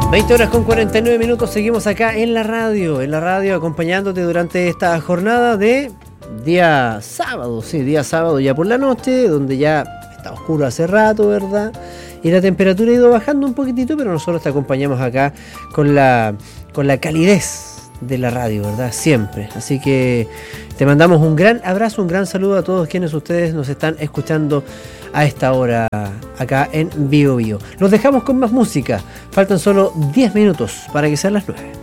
20 horas con 49 minutos, seguimos acá en la radio acompañándote durante esta jornada de día sábado, ya por la noche, donde ya está oscuro hace rato, ¿verdad? Y la temperatura ha ido bajando un poquitito, pero nosotros te acompañamos acá con la calidez de la radio, ¿verdad? Siempre. Así que te mandamos un gran abrazo, un gran saludo a todos quienes ustedes nos están escuchando a esta hora acá en Bio Bio. Los dejamos con más música. Faltan solo 10 minutos para que sean las 9.